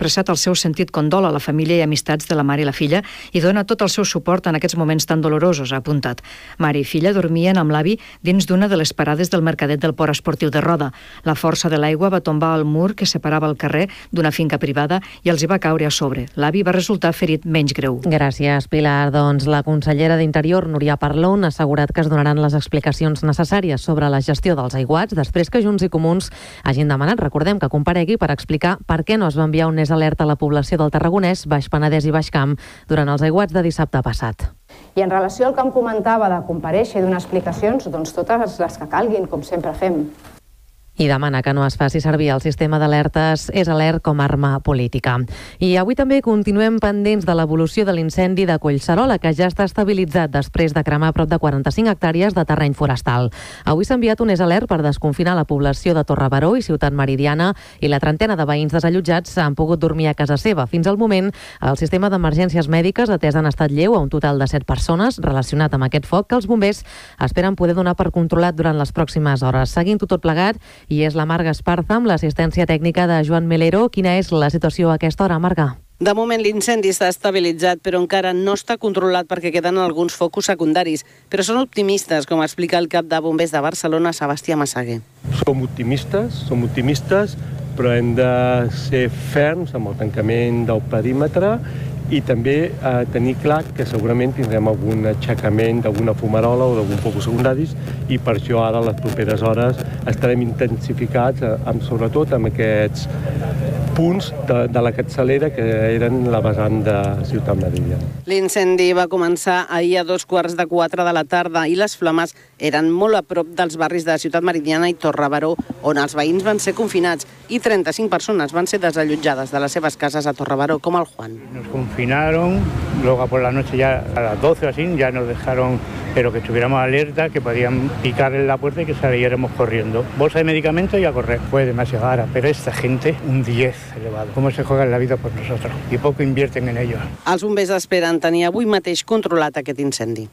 expressat el seu sentit condol a la família i amistats de la mare i la filla i dona tot el seu suport en aquests moments tan dolorosos, ha apuntat. Mare i filla dormien amb l'avi dins d'una de les parades del mercadet del port esportiu de Roda. La força de l'aigua va tombar al mur que separava el carrer d'una finca privada i els hi va caure a sobre. L'avi va resultar ferit menys greu. Gràcies, Pilar. Doncs la consellera d'Interior, Núria Parlon, ha assegurat que es donaran les explicacions necessàries sobre la gestió dels aiguats després que Junts i Comuns hagin demanat, recordem, que comparegui per explicar per què no es va enviar un alert a la població del Tarragonès, Baix Penedès i Baix Camp durant els aiguats de dissabte passat. I en relació al que em comentava de comparèixer i donar explicacions, doncs totes les que calguin, com sempre fem. I demana que no es faci servir el sistema d'alertes és alert com a arma política. I avui també continuem pendents de l'evolució de l'incendi de Collserola, que ja està estabilitzat després de cremar prop de 45 hectàrees de terreny forestal. Avui s'ha enviat un alert per desconfinar la població de Torrebaró i Ciutat Meridiana i la trentena de veïns desallotjats han pogut dormir a casa seva. Fins al moment, el sistema d'emergències mèdiques ha atès en estat lleu a un total de 7 persones relacionat amb aquest foc que els bombers esperen poder donar per controlat durant les pròximes hores. Seguint-ho tot plegat, i és la Marga Esparza amb l'assistència tècnica de Joan Melero. Quina és la situació a aquesta hora, Marga? De moment l'incendi està estabilitzat, però encara no està controlat perquè queden alguns focus secundaris. Però són optimistes, com explica el cap de bombers de Barcelona, Sebastià Massaguer. Som optimistes, però hem de ser ferms amb el tancament del perímetre i també tenir clar que segurament tindrem algun aixecament d'alguna fumarola o d'algun focus secundaris i per això ara a les properes hores estarem intensificats sobretot amb aquests punts de la capçalera que eren la vessant de Ciutat Meridiana. L'incendi va començar ahir a 3:45 de la tarda i les flames eren molt a prop dels barris de Ciutat Meridiana i Torrebaró, on els veïns van ser confinats i 35 persones van ser desallotjades de les seves cases a Torrebaró, com el Juan. Nos confinaron, luego por la noche ya a las 12 o así ya nos dejaron, pero que estuviéramos alerta, que podían picar en la puerta y que saliéramos corriendo. Bolsa de medicamentos y a correr. Fue demasiado cara, pero esta gente, un 10 elevado. ¿Cómo se juega la vida por nosotros? Y poco invierten en ello. Els bombers esperen tenir avui mateix controlat aquest incendi.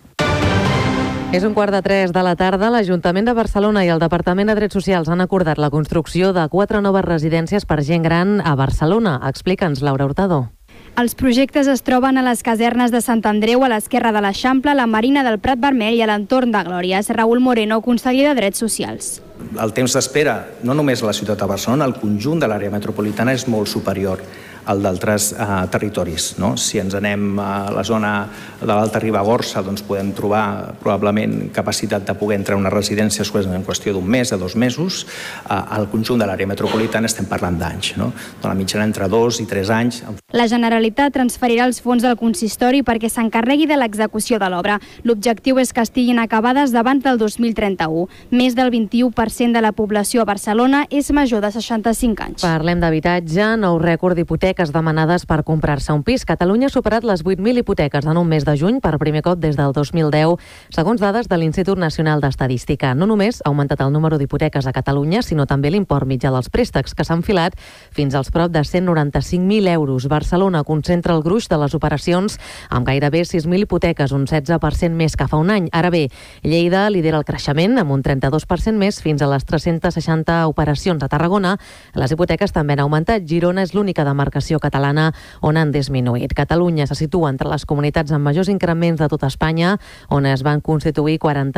És 2:45 de la tarda. L'Ajuntament de Barcelona i el Departament de Drets Socials han acordat la construcció de 4 noves residències per gent gran a Barcelona. Explica'ns, Laura Hurtado. Els projectes es troben a les casernes de Sant Andreu, a l'esquerra de l'Eixample, la Marina del Prat Vermell i a l'entorn de Glòries. Raül Moreno, conseller de Drets Socials. El temps d'espera, no només a la ciutat de Barcelona, el conjunt de l'àrea metropolitana és molt superior al d'altres territoris. No? Si ens anem a la zona de l'Alta Ribagorça, doncs podem trobar probablement capacitat de poder entrar a una residència en qüestió d'un mes, de 2 mesos. Al conjunt de l'àrea metropolitana estem parlant d'anys, no? De la mitjana entre 2 i 3 anys. La Generalitat transferirà els fons del consistori perquè s'encarregui de l'execució de l'obra. L'objectiu és que estiguin acabades davant del 2031. Més del 21% de la població a Barcelona és major de 65 anys. Parlem d'habitatge, nou rècord d'hipoteques demanades per comprar-se un pis. Catalunya ha superat les 8.000 hipoteques en un mes de juny per primer cop des del 2010, segons dades de l'Institut Nacional d'Estadística. No només ha augmentat el número d'hipoteques a Catalunya, sinó també l'import mitjà dels préstecs, que s'ha enfilat fins als prop de 195.000 euros. Barcelona concentra el gruix de les operacions amb gairebé 6.000 hipoteques, un 16% més que fa un any. Ara bé, Lleida lidera el creixement amb un 32% més fins a les 360 operacions. A Tarragona, les hipoteques també han augmentat. Girona és l'única demarcació catalana on han disminuït. Catalunya se situa entre les comunitats amb majors increments de tot Espanya, on es van constituir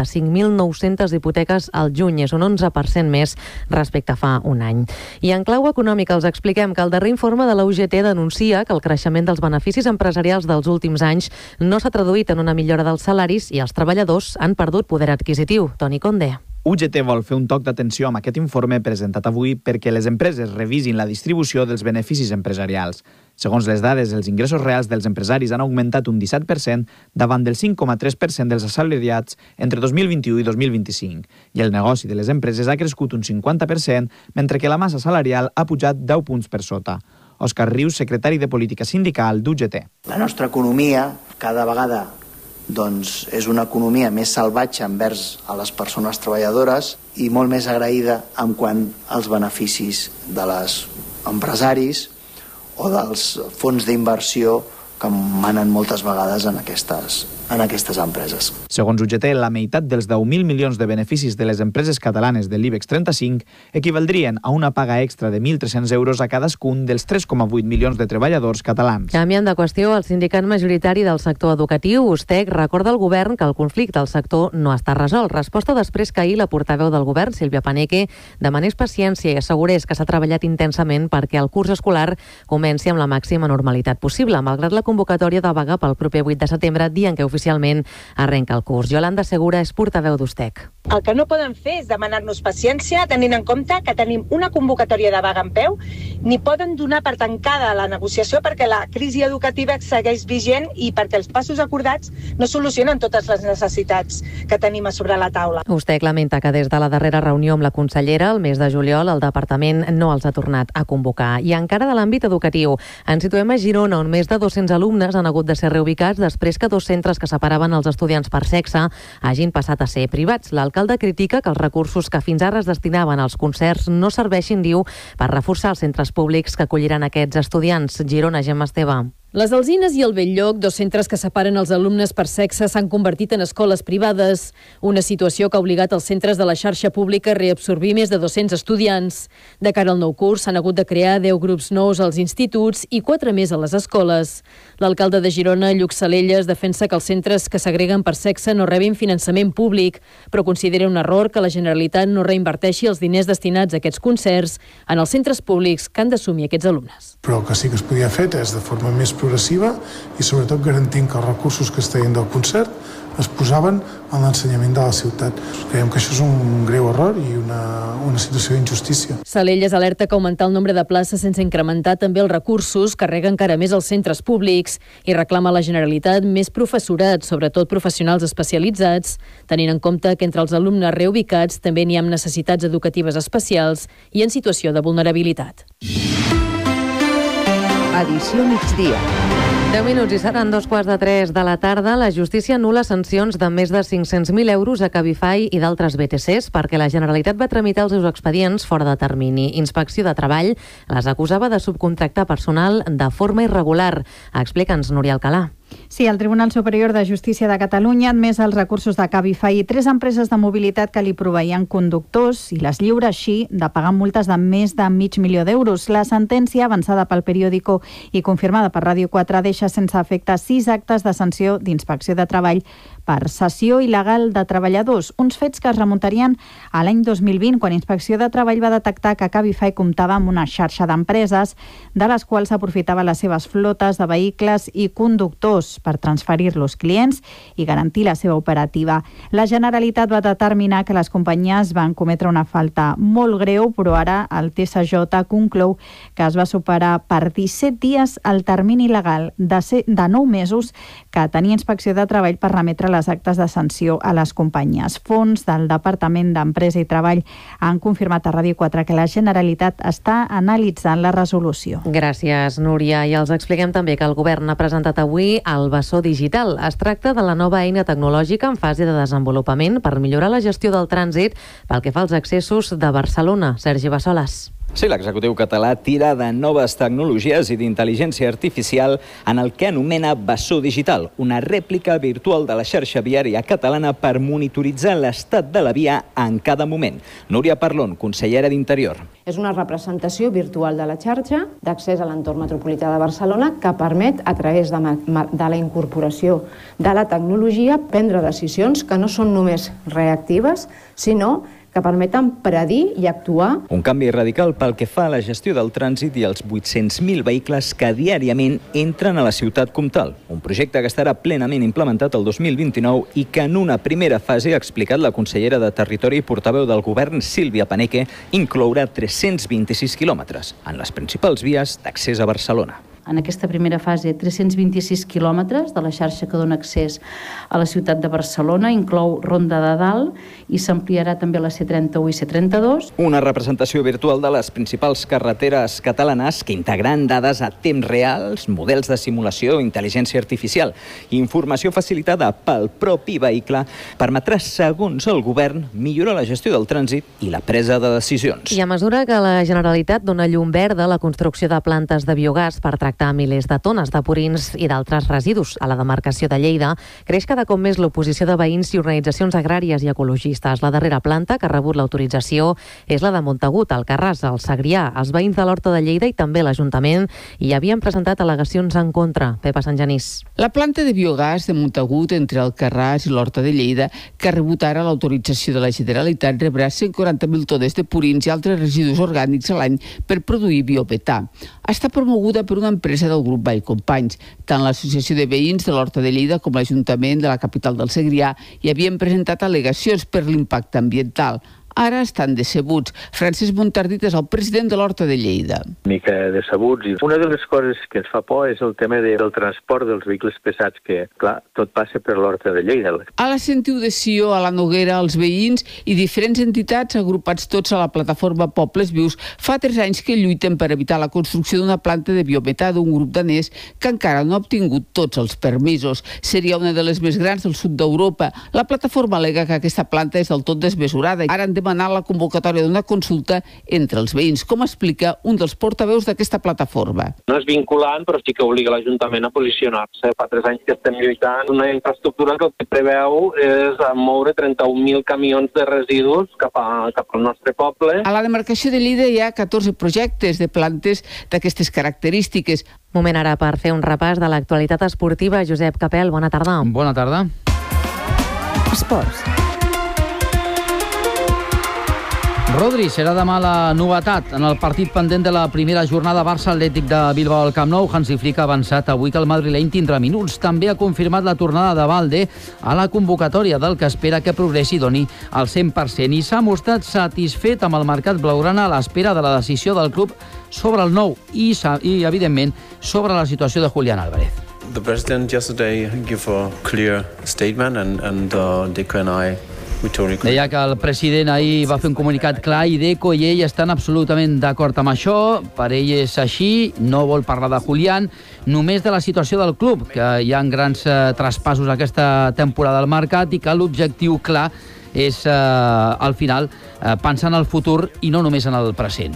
45.900 hipoteques al juny. És un 11% més respecte a fa un any. I en clau econòmica els expliquem que el darrer informe de la UGT denuncia que el creixement dels beneficis empresarials dels últims anys no s'ha traduït en una millora dels salaris i els treballadors han perdut poder adquisitiu. Toni Conde. UGT vol fer un toc d'atenció amb aquest informe presentat avui perquè les empreses revisin la distribució dels beneficis empresarials. Segons les dades, els ingressos reals dels empresaris han augmentat un 17% davant del 5,3% dels assalariats entre 2021 i 2025, i el negoci de les empreses ha crescut un 50%, mentre que la massa salarial ha pujat 10 punts per sota. Òscar Rius, secretari de Política Sindical d'UGT. La nostra economia cada vegada és una economia més salvatge envers a les persones treballadores i molt més agraïda en quant als beneficis dels empresaris o dels fons d'inversió que manen moltes vegades en aquestes en aquestes empreses. Segons UGT, la meitat dels 10.000 milions de beneficis de les empreses catalanes de l'IBEX 35 equivaldrien a una paga extra de 1.300 euros a cadascun dels 3,8 milions de treballadors catalans. Canviant de qüestió, el sindicat majoritari del sector educatiu, USTEC, recorda al govern que el conflicte al sector no està resolt. Resposta després que ahir la portaveu del govern, Sílvia Paneque, demanés paciència i assegurés que s'ha treballat intensament perquè el curs escolar comenci amb la màxima normalitat possible, malgrat la convocatòria de vaga pel proper 8 de setembre, dia en què oficialment arrenca el curs. Yolanda Segura és portaveu d'USTEC. El que no poden fer és demanar-nos paciència, tenint en compte que tenim una convocatòria de vaga en peu, ni poden donar per tancada la negociació perquè la crisi educativa segueix vigent i perquè els passos acordats no solucionen totes les necessitats que tenim a sobre la taula. USTEC lamenta que des de la darrera reunió amb la consellera, el mes de juliol, el departament no els ha tornat a convocar. I encara de l'àmbit educatiu, ens situem a Girona, on més de 200 alumnes han hagut de ser reubicats després que 2 centres que separaven els estudiants per sexe hagin passat a ser privats. L'alcalde critica que els recursos que fins ara es destinaven als concerts no serveixin, diu, per reforçar els centres públics que acolliran aquests estudiants. Girona, Gemma Esteve. Les Alzines i el Belllloc, 2 centres que separen els alumnes per sexe, s'han convertit en escoles privades, una situació que ha obligat els centres de la xarxa pública a reabsorbir més de 200 estudiants. De cara al nou curs, s'han hagut de crear 10 grups nous als instituts i 4 més a les escoles. L'alcalde de Girona, Lluc Salelles, defensa que els centres que segreguen per sexe no rebin finançament públic, però considera un error que la Generalitat no reinverteixi els diners destinats a aquests concerts en els centres públics que han d'assumir aquests alumnes. Però el que sí que es podia fer és de forma més progressiva i sobretot garantint que els recursos que es treien del concert es posaven en l'ensenyament de la ciutat. Creiem que això és un greu error i una situació d'injustícia. Salelles alerta que augmentar el nombre de places sense incrementar també els recursos carrega encara més els centres públics i reclama a la Generalitat més professorat, sobretot professionals especialitzats, tenint en compte que entre els alumnes reubicats també n'hi ha amb necessitats educatives especials i en situació de vulnerabilitat. Edició migdia. 10 minuts i seran 2:15 de la tarda. La justícia anul·la sancions de més de 500.000 euros a Cabify i d'altres BTCs perquè la Generalitat va tramitar els seus expedients fora de termini. Inspecció de Treball les acusava de subcontractar personal de forma irregular. Explica'ns, Núria Alcalà. Sí, el Tribunal Superior de Justícia de Catalunya ha admès els recursos de Cabify i 3 empreses de mobilitat que li proveïen conductors i les lliura així de pagar multes de més de $500.000 d'euros. La sentència, avançada pel periòdico i confirmada per Ràdio 4, deixa sense efecte 6 actes de sanció d'inspecció de treball per cessió il·legal de treballadors, uns fets que es remuntarien a l'any 2020, quan Inspecció de Treball va detectar que Cabify comptava amb una xarxa d'empreses de les quals s'aprofitava les seves flotes de vehicles i conductors per transferir-los clients i garantir la seva operativa. La Generalitat va determinar que les companyies van cometre una falta molt greu, però ara el TSJ conclou que es va superar per 17 dies el termini legal de 9 mesos que tenia Inspecció de Treball per remetre les actes de sanció a les companyies. Fons del Departament d'Empresa i Treball han confirmat a Ràdio 4 que la Generalitat està analitzant la resolució. Gràcies, Núria. I els expliquem també que el govern ha presentat avui el Bessó Digital. Es tracta de la nova eina tecnològica en fase de desenvolupament per millorar la gestió del trànsit pel que fa als accessos de Barcelona. Sergi Bassoles. Sí, l'executiu català tira de noves tecnologies i d'intel·ligència artificial en el que anomena Bessó Digital, una rèplica virtual de la xarxa viària catalana per monitoritzar l'estat de la via en cada moment. Núria Parlon, consellera d'Interior. És una representació virtual de la xarxa d'accés a l'entorn metropolità de Barcelona que permet, a través de la incorporació de la tecnologia, prendre decisions que no són només reactives, sinó que permeten predir i actuar. Un canvi radical pel que fa a la gestió del trànsit i els 800.000 vehicles que diàriament entren a la ciutat comtal. Un projecte que estarà plenament implementat el 2029 i que en una primera fase, ha explicat la consellera de Territori i portaveu del govern, Sílvia Paneque, inclourà 326 quilòmetres en les principals vies d'accés a Barcelona. En aquesta primera fase, 326 quilòmetres de la xarxa que dona accés a la ciutat de Barcelona, inclou Ronda de Dalt i s'ampliarà també la C31 i C32. Una representació virtual de les principals carreteres catalanes que integran dades a temps reals, models de simulació, intel·ligència artificial i informació facilitada pel propi vehicle permetrà, segons el govern, millorar la gestió del trànsit i la presa de decisions. I a mesura que la Generalitat dona llum verda a la construcció de plantes de biogàs per tractar tractar milers de tones de purins i d'altres residus a la demarcació de Lleida, creix cada cop més l'oposició de veïns i organitzacions agràries i ecologistes. La darrera planta que ha rebut l'autorització és la de Montagut, Alcarràs, al Segrià. Els veïns de l'Horta de Lleida i també l'Ajuntament hi havien presentat al·legacions en contra. Pepa Sant Genís. La planta de biogàs de Montagut entre Alcarràs i l'Horta de Lleida, que ha rebut ara l'autorització de la Generalitat, rebrà 140.000 tones de purins i altres residus orgànics a l'any per produir biometà. Està promoguda per una empresa del grup Vall Companys. Tant l'Associació de Veïns de l'Horta de Lleida com l'Ajuntament de la capital del Segrià hi havien presentat al·legacions per l'impacte ambiental. Ara estan decebuts. Francesc Montardit és el president de l'Horta de Lleida. Una mica decebuts. I una de les coses que ens fa por és el tema del transport dels vehicles pesats, que, clar, tot passa per l'Horta de Lleida. A la Sentiu de Sió, a la Noguera, els veïns i diferents entitats agrupats tots a la plataforma Pobles Vius fa 3 anys que lluiten per evitar la construcció d'una planta de biometà d'un grup danès que encara no ha obtingut tots els permisos. Seria una de les més grans del sud d'Europa. La plataforma al·lega que aquesta planta és del tot desmesurada. Ara han demanar la convocatòria d'una consulta entre els veïns, com explica un dels portaveus d'aquesta plataforma. No és vinculant, però sí que obliga l'Ajuntament a posicionar-se. Fa 3 anys que estem lluitant una infraestructura que el que preveu és moure 31.000 camions de residus cap al nostre poble. A la demarcació de Lleida hi ha 14 projectes de plantes d'aquestes característiques. Moment ara per fer un repàs de l'actualitat esportiva. Josep Capel, bona tarda. Bona tarda. Esports. Rodri serà demà la novetat en el partit pendent de la primera jornada Barça Atlètic de Bilbao al Camp Nou. Hansi Flick ha avançat avui que el madrileny tindrà minuts. També ha confirmat la tornada de Valde a la convocatòria, del que espera que progressi i doni al 100%. I s'ha mostrat satisfet amb el mercat blaugrana a l'espera de la decisió del club sobre el nou i evidentment, sobre la situació de Julián Álvarez. The president yesterday gave a clear statement and Deco and I deia que el president ahir va fer un comunicat clar i Deco i ell estan absolutament d'acord amb això. Per ell és així, no vol parlar de Julián, només de la situació del club, que hi ha grans traspassos aquesta temporada al mercat i que l'objectiu clar és, al final, pensar en el futur i no només en el present.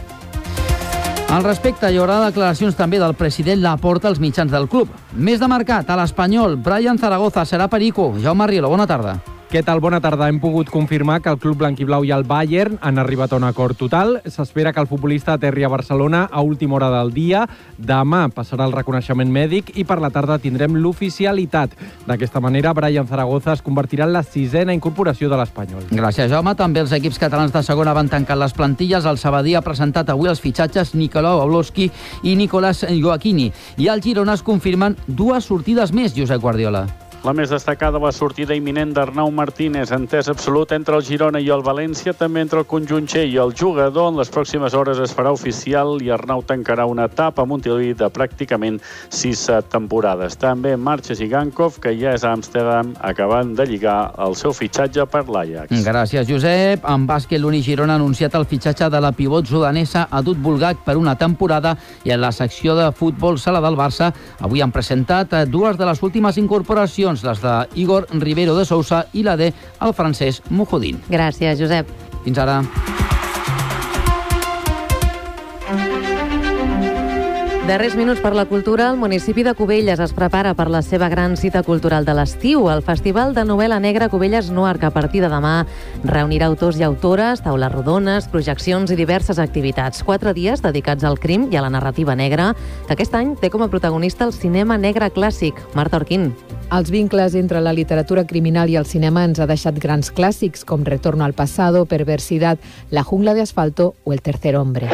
Al respecte, hi haurà declaracions també del president Laporta als mitjans del club. Més de mercat, a l'Espanyol, Brian Zaragoza serà perico. Jaume Rielo, bona tarda. Què tal? Bona tarda. Hem pogut confirmar que el club blanquiblau i el Bayern han arribat a un acord total. S'espera que el futbolista aterri a Barcelona a última hora del dia. Demà passarà el reconeixement mèdic i per la tarda tindrem l'oficialitat. D'aquesta manera, Brian Zaragoza es convertirà en la 6a incorporació de l'Espanyol. Gràcies, Jaume. També els equips catalans de segona van tancar les plantilles. El Sabadell ha presentat avui els fitxatges Nicolau Pavlovski i Nicolás Joaquini. I al Girona es confirmen 2 sortides més, Josep Guardiola. La més destacada, la sortida imminent d'Arnau Martínez, entès absolut entre el Girona i el València, també entre el conjunt i el jugador. En les pròximes hores es farà oficial i Arnau tancarà una etapa a Montilivi de pràcticament 6 temporades. També en marxa Zigankov, que ja és a Amsterdam, acabant de lligar el seu fitxatge per l'Ajax. Gràcies, Josep. En bàsquet, l'Uni Girona ha anunciat el fitxatge de la pivot sudanesa Adut Bulgak per una temporada i en la secció de futbol sala del Barça avui han presentat 2 de les últimes incorporacions, les de Igor Rivero de Sousa i la de el francès Mujodin. Gràcies, Josep. Fins ara. Darrers minuts per la cultura, el municipi de Cubelles es prepara per la seva gran cita cultural de l'estiu, el Festival de Novel·la Negra Cubelles Noir, que a partir de demà reunirà autors i autores, taules rodones, projeccions i diverses activitats. 4 dies dedicats al crim i a la narrativa negra, que aquest any té com a protagonista el cinema negre clàssic. Marta Orquín. Els vincles entre la literatura criminal i el cinema ens ha deixat grans clàssics com Retorno al pasado, Perversidad, La jungla de asfalto o El tercer hombre.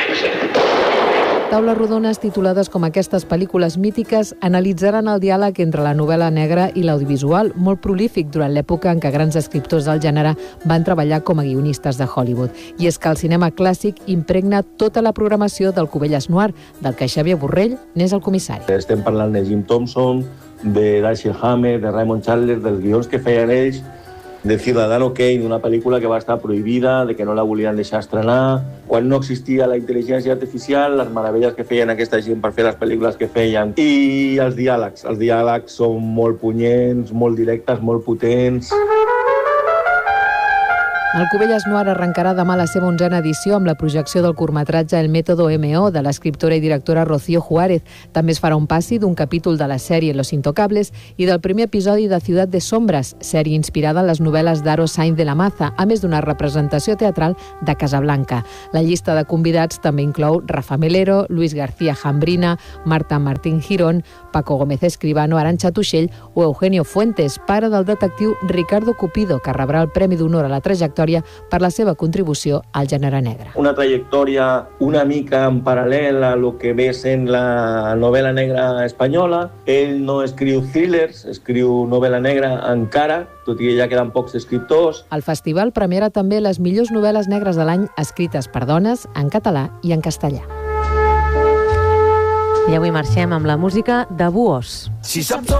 Taules rodones titulades com aquestes pel·lícules mítiques analitzaran el diàleg entre la novel·la negra i l'audiovisual, molt prolífic durant l'època en què grans escriptors del gènere van treballar com a guionistes de Hollywood. I és que el cinema clàssic impregna tota la programació del Cubelles Noir, del que Xavier Borrell n'és el comissari. Estem parlant de Jim Thompson, de Dashiell Hammett, de Raymond Chandler, dels guions que feien ells, de Ciudadano Kane, una pel·lícula que va estar prohibida, de que no la volien deixar estrenar. Quan no existia la intel·ligència artificial, les meravelles que feien aquesta gent per fer les pel·lícules que feien. I els diàlegs. Els diàlegs són molt punyents, molt directes, molt potents. Alcubelles Noir arrencarà demà la seva 11a edició amb la projecció del curtmetratge El método MO de l'escriptora i directora Rocío Juárez. També es farà un passi d'un capítol de la sèrie Los Intocables i del primer episodi de Ciudad de Sombras, sèrie inspirada en les novel·les d'Aro Sainz de la Maza, a més d'una representació teatral de Casablanca. La llista de convidats també inclou Rafa Melero, Luis García Jambrina, Marta Martín Girón, Paco Gómez Escribano, Arantxa Tuixell o Eugenio Fuentes, pare del detectiu Ricardo Cupido, que rebrà el Premi d'Honor a la Trajectòria per la seva contribució al gènere negre. Una trajectòria una mica en paral·lel a lo que ve sent la novel·la negra espanyola. Ell no escriu thrillers, escriu novel·la negra encara, tot i que ja queden pocs escriptors. El festival premiarà també les millors novel·les negres de l'any escrites per dones en català i en castellà. I avui marxem amb la música de Buos.